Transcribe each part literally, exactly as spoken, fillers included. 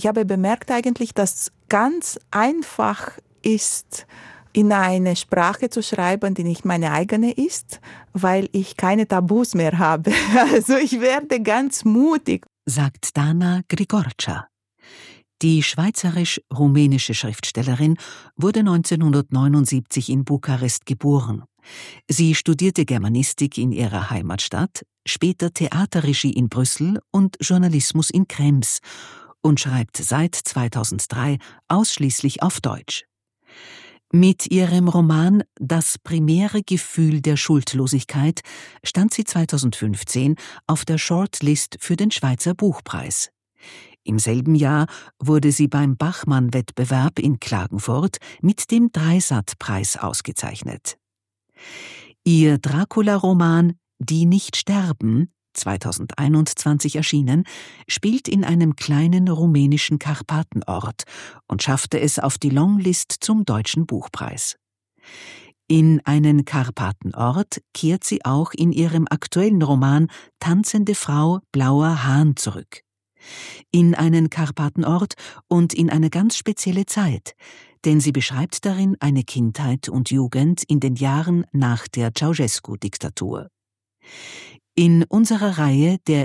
Ich habe bemerkt eigentlich, dass ganz einfach ist, in eine Sprache zu schreiben, die nicht meine eigene ist, weil ich keine Tabus mehr habe. Also ich werde ganz mutig. Sagt Dana Grigorca. Die schweizerisch-rumänische Schriftstellerin wurde neunzehnhundertneunundsiebzig in Bukarest geboren. Sie studierte Germanistik in ihrer Heimatstadt, später Theaterregie in Brüssel und Journalismus in Krems und schreibt seit zweitausenddrei ausschließlich auf Deutsch. Mit ihrem Roman »Das primäre Gefühl der Schuldlosigkeit« stand sie zweitausendfünfzehn auf der Shortlist für den Schweizer Buchpreis. Im selben Jahr wurde sie beim Bachmann-Wettbewerb in Klagenfurt mit dem Dreisat-Preis ausgezeichnet. Ihr Dracula-Roman »Die nicht sterben«, zweitausendeinundzwanzig erschienen, spielt in einem kleinen rumänischen Karpatenort und schaffte es auf die Longlist zum Deutschen Buchpreis. In einen Karpatenort kehrt sie auch in ihrem aktuellen Roman »Tanzende Frau, blauer Hahn« zurück. In einen Karpatenort und in eine ganz spezielle Zeit, denn sie beschreibt darin eine Kindheit und Jugend in den Jahren nach der Ceausescu-Diktatur. In unserer Reihe der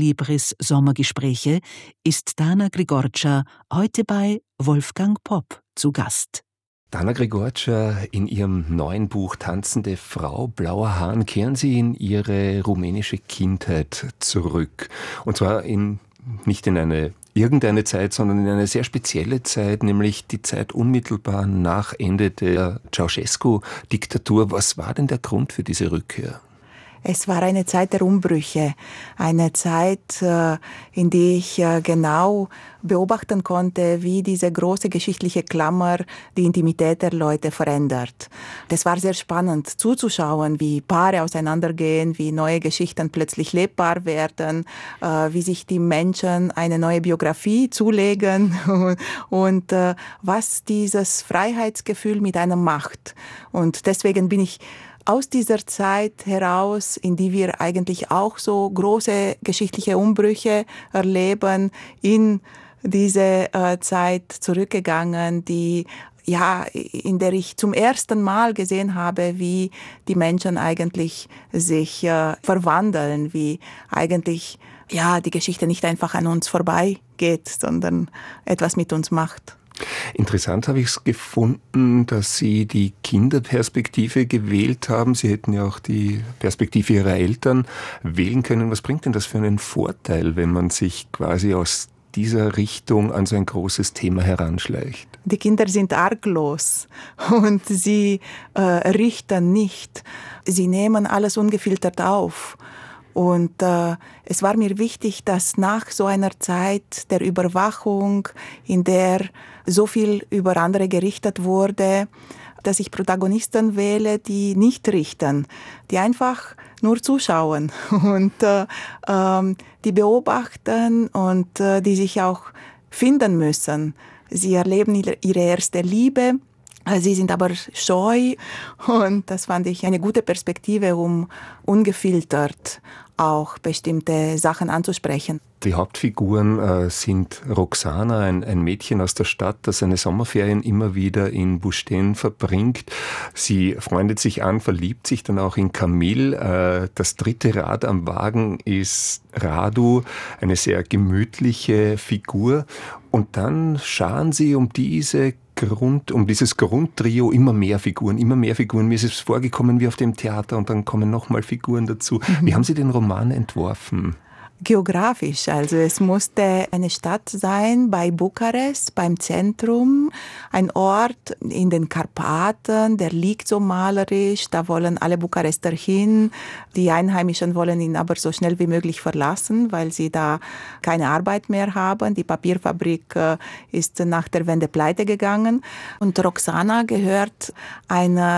Ex-Libris-Sommergespräche ist Dana Grigorca heute bei Wolfgang Popp zu Gast. Dana Grigorca, in ihrem neuen Buch »Tanzende Frau, blauer Hahn« kehren Sie in Ihre rumänische Kindheit zurück. Und zwar in, nicht in eine irgendeine Zeit, sondern in eine sehr spezielle Zeit, nämlich die Zeit unmittelbar nach Ende der Ceausescu-Diktatur. Was war denn der Grund für diese Rückkehr? Es war eine Zeit der Umbrüche, eine Zeit, in der ich genau beobachten konnte, wie diese große geschichtliche Klammer die Intimität der Leute verändert. Das war sehr spannend zuzuschauen, wie Paare auseinandergehen, wie neue Geschichten plötzlich lebbar werden, wie sich die Menschen eine neue Biografie zulegen und was dieses Freiheitsgefühl mit einem macht. Und deswegen bin ich aus dieser Zeit heraus, in die wir eigentlich auch so große geschichtliche Umbrüche erleben, in diese äh, Zeit zurückgegangen, die ja, in der ich zum ersten Mal gesehen habe, wie die Menschen eigentlich sich äh, verwandeln, wie eigentlich ja die Geschichte nicht einfach an uns vorbeigeht, sondern etwas mit uns macht. Interessant habe ich es gefunden, dass Sie die Kinderperspektive gewählt haben. Sie hätten ja auch die Perspektive Ihrer Eltern wählen können. Was bringt denn das für einen Vorteil, wenn man sich quasi aus dieser Richtung an so ein großes Thema heranschleicht? Die Kinder sind arglos und sie äh, richten nicht. Sie nehmen alles ungefiltert auf. Und äh, es war mir wichtig, dass nach so einer Zeit der Überwachung, in der so viel über andere gerichtet wurde, dass ich Protagonisten wähle, die nicht richten, die einfach nur zuschauen und äh, äh, die beobachten und äh, die sich auch finden müssen. Sie erleben ihre erste Liebe. Sie sind aber scheu und das fand ich eine gute Perspektive, um ungefiltert auch bestimmte Sachen anzusprechen. Die Hauptfiguren äh, sind Roxana, ein, ein Mädchen aus der Stadt, das seine Sommerferien immer wieder in Bușteni verbringt. Sie freundet sich an, verliebt sich dann auch in Camil. Äh, das dritte Rad am Wagen ist Radu, eine sehr gemütliche Figur. Und dann scharen sie um diese Grund, um dieses Grundtrio immer mehr Figuren, immer mehr Figuren. Mir ist es vorgekommen wie auf dem Theater und dann kommen nochmal Figuren dazu. Mhm. Wie haben Sie den Roman entworfen? Geografisch, also es musste eine Stadt sein bei Bukarest, beim Zentrum, ein Ort in den Karpaten, der liegt so malerisch, da wollen alle Bukarester hin, die Einheimischen wollen ihn aber so schnell wie möglich verlassen, weil sie da keine Arbeit mehr haben, die Papierfabrik ist nach der Wende pleite gegangen und Roxana gehört einer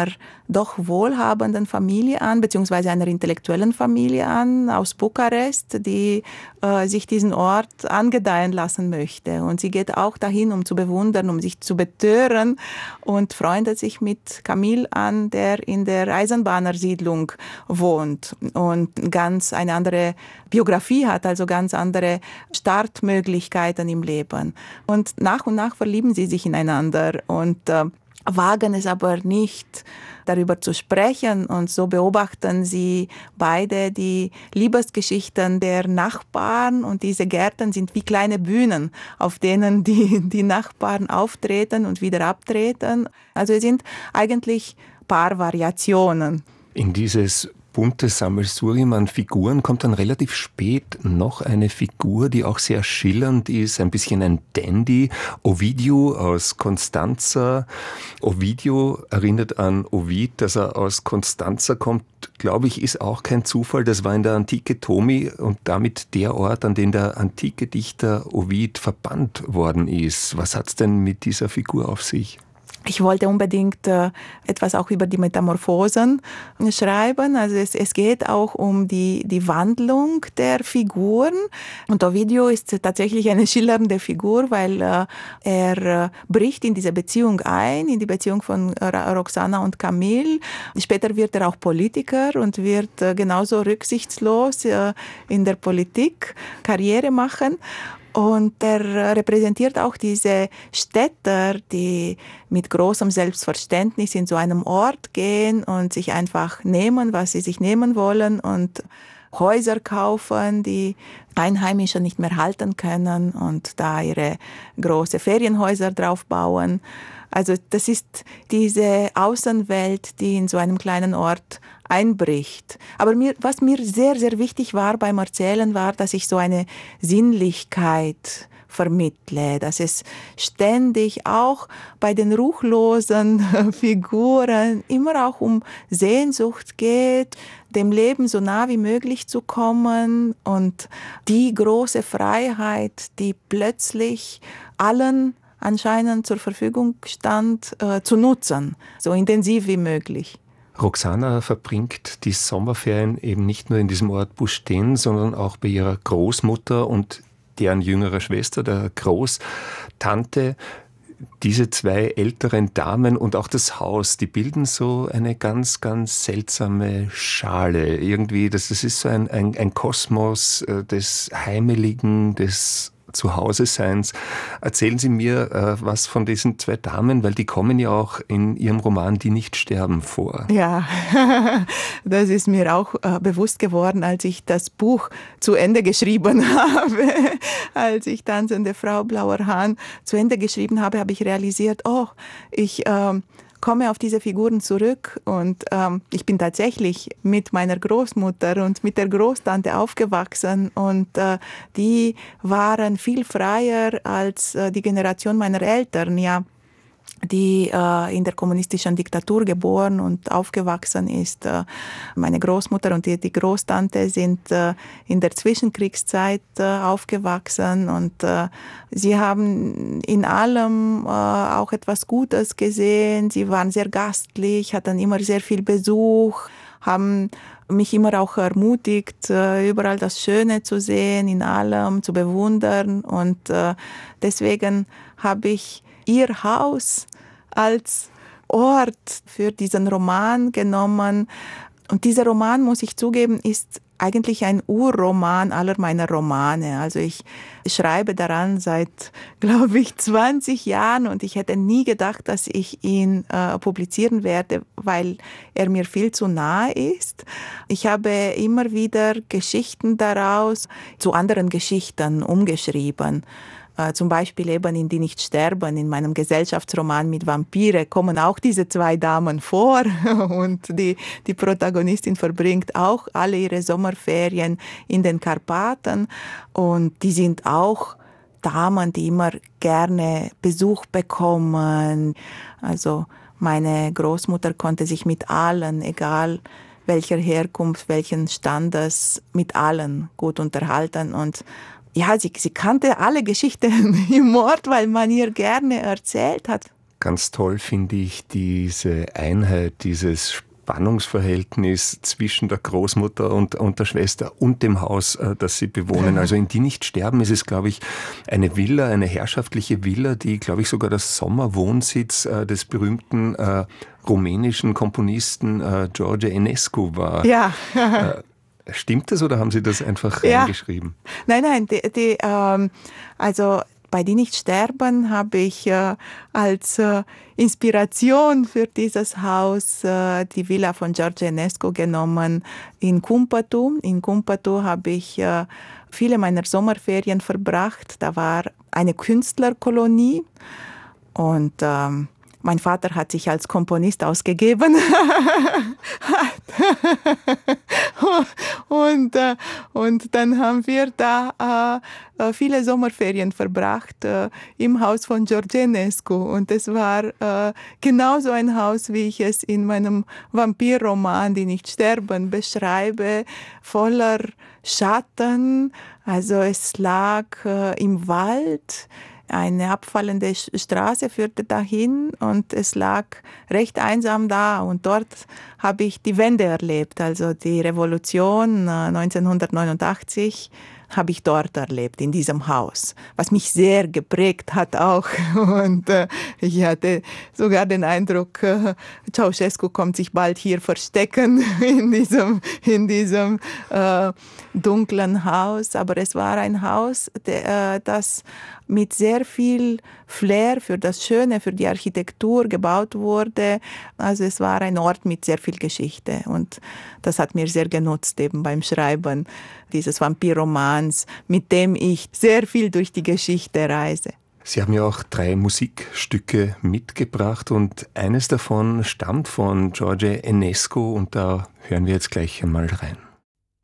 doch wohlhabenden Familie an, beziehungsweise einer intellektuellen Familie an aus Bukarest, die äh, sich diesen Ort angedeihen lassen möchte. Und sie geht auch dahin, um zu bewundern, um sich zu betören und freundet sich mit Kamil an, der in der Eisenbahnersiedlung wohnt und ganz eine andere Biografie hat, also ganz andere Startmöglichkeiten im Leben. Und nach und nach verlieben sie sich ineinander und äh, wagen es aber nicht, darüber zu sprechen. Und so beobachten sie beide die Liebesgeschichten der Nachbarn. Und diese Gärten sind wie kleine Bühnen, auf denen die, die Nachbarn auftreten und wieder abtreten. Also es sind eigentlich Paarvariationen. In dieses bunte Sammelsurium an Figuren kommt dann relativ spät noch eine Figur, die auch sehr schillernd ist, ein bisschen ein Dandy. Ovidiu aus Constanza. Ovidiu erinnert an Ovid, dass er aus Constanza kommt, glaube ich, ist auch kein Zufall. Das war in der Antike Tomi und damit der Ort, an den der antike Dichter Ovid verbannt worden ist. Was hat es denn mit dieser Figur auf sich? Ich wollte unbedingt äh, etwas auch über die Metamorphosen schreiben. Also es, es geht auch um die, die Wandlung der Figuren. Und Ovidiu ist tatsächlich eine schillernde Figur, weil äh, er äh, bricht in diese Beziehung ein, in die Beziehung von Ra- Roxana und Kamil. Später wird er auch Politiker und wird äh, genauso rücksichtslos äh, in der Politik Karriere machen. Und er repräsentiert auch diese Städter, die mit großem Selbstverständnis in so einem Ort gehen und sich einfach nehmen, was sie sich nehmen wollen und Häuser kaufen, die Einheimische nicht mehr halten können und da ihre große Ferienhäuser drauf bauen. Also das ist diese Außenwelt, die in so einem kleinen Ort einbricht. Aber mir, was mir sehr, sehr wichtig war beim Erzählen, war, dass ich so eine Sinnlichkeit vermittle, dass es ständig auch bei den ruchlosen Figuren immer auch um Sehnsucht geht, dem Leben so nah wie möglich zu kommen und die große Freiheit, die plötzlich allen anscheinend zur Verfügung stand, äh, zu nutzen, so intensiv wie möglich. Roxana verbringt die Sommerferien eben nicht nur in diesem Ort Bușteni, sondern auch bei ihrer Großmutter und deren jüngerer Schwester, der Großtante. Diese zwei älteren Damen und auch das Haus, die bilden so eine ganz, ganz seltsame Schale. Irgendwie, das, das ist so ein, ein, ein Kosmos äh, des Heimeligen, des Zuhause-Seins. Erzählen Sie mir äh, was von diesen zwei Damen, weil die kommen ja auch in Ihrem Roman Die nicht sterben vor. Ja, das ist mir auch äh, bewusst geworden, als ich das Buch zu Ende geschrieben habe. Als ich Tanzende Frau, Blauer Hahn zu Ende geschrieben habe, habe ich realisiert, oh, ich ähm, komme auf diese Figuren zurück und ähm, ich bin tatsächlich mit meiner Großmutter und mit der Großtante aufgewachsen und äh, die waren viel freier als äh, die Generation meiner Eltern, ja, die äh, in der kommunistischen Diktatur geboren und aufgewachsen ist. Äh, meine Großmutter und die, die Großtante sind äh, in der Zwischenkriegszeit äh, aufgewachsen und äh, sie haben in allem äh, auch etwas Gutes gesehen. Sie waren sehr gastlich, hatten immer sehr viel Besuch, haben mich immer auch ermutigt, äh, überall das Schöne zu sehen, in allem zu bewundern und äh, deswegen habe ich ihr Haus als Ort für diesen Roman genommen. Und dieser Roman, muss ich zugeben, ist eigentlich ein Urroman aller meiner Romane. Also ich schreibe daran seit, glaube ich, zwanzig Jahren und ich hätte nie gedacht, dass ich ihn äh, publizieren werde, weil er mir viel zu nahe ist. Ich habe immer wieder Geschichten daraus zu anderen Geschichten umgeschrieben. Äh, zum Beispiel eben in Die nicht sterben, in meinem Gesellschaftsroman mit Vampire, kommen auch diese zwei Damen vor und die, die Protagonistin verbringt auch alle ihre Sommerferien in den Karpaten und die sind auch Damen, die immer gerne Besuch bekommen. Also meine Großmutter konnte sich mit allen, egal welcher Herkunft, welchen Standes, mit allen gut unterhalten und ja, sie, sie kannte alle Geschichten im Ort, weil man ihr gerne erzählt hat. Ganz toll finde ich diese Einheit, dieses Spannungsverhältnis zwischen der Großmutter und, und der Schwester und dem Haus, das sie bewohnen. Also in Die nicht sterben ist es, glaube ich, eine Villa, eine herrschaftliche Villa, die, glaube ich, sogar das Sommerwohnsitz äh, des berühmten äh, rumänischen Komponisten äh, George Enescu war. Ja. äh, stimmt das oder haben Sie das einfach ja. reingeschrieben? Nein, nein, die, die, ähm, also bei Die nicht sterben habe ich äh, als äh, Inspiration für dieses Haus äh, die Villa von George Enescu genommen in Kumpatu. In Kumpatu habe ich äh, viele meiner Sommerferien verbracht. Da war eine Künstlerkolonie und ähm, mein Vater hat sich als Komponist ausgegeben. und, äh, und dann haben wir da äh, viele Sommerferien verbracht äh, im Haus von George Enescu. Und es war äh, genauso ein Haus, wie ich es in meinem Vampirroman Die nicht sterben beschreibe, voller Schatten. Also es lag äh, im Wald. Eine abfallende Straße führte dahin und es lag recht einsam da. Und dort habe ich die Wende erlebt, also die Revolution neunzehnhundertneunundachtzig habe ich dort erlebt, in diesem Haus, was mich sehr geprägt hat auch. Und äh, ich hatte sogar den Eindruck, äh, Ceausescu kommt sich bald hier verstecken in diesem, in diesem äh, dunklen Haus. Aber es war ein Haus, de, äh, das mit sehr viel Flair für das Schöne, für die Architektur gebaut wurde. Also es war ein Ort mit sehr viel Geschichte und das hat mir sehr genutzt eben beim Schreiben dieses Vampirromans, mit dem ich sehr viel durch die Geschichte reise. Sie haben ja auch drei Musikstücke mitgebracht und eines davon stammt von George Enescu und da hören wir jetzt gleich einmal rein.